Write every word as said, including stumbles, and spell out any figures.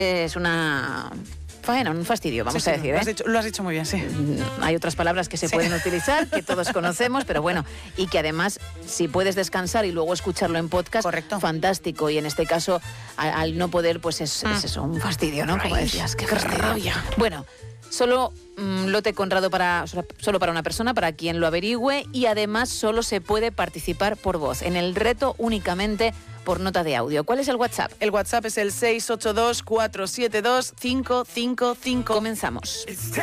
es una faena, un fastidio, vamos sí, a sí, decir. Lo ¿eh? has, dicho, lo has dicho muy bien, sí. Hay otras palabras que se sí. pueden utilizar, que todos conocemos, pero bueno, y que además, si puedes descansar y luego escucharlo en podcast, Correcto. fantástico. Y en este caso, al, al no poder, pues es, mm. es eso, un fastidio, ¿no? Como decías, qué rabia. Bueno, solo mmm, lote Conrado para, solo para una persona, para quien lo averigüe, y además solo se puede participar por voz. En el reto únicamente por nota de audio. ¿Cuál es el WhatsApp? El WhatsApp es el seis ocho dos, cuatro siete dos, cinco cinco cinco. Comenzamos.